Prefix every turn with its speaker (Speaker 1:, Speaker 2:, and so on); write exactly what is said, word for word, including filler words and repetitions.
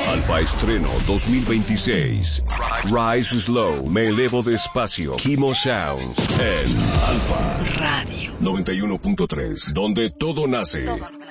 Speaker 1: Alfa Estreno dos mil veintiséis. Rise Slow, me elevo despacio. Kimo Sound en Alfa Radio noventa y uno punto tres, donde todo nace.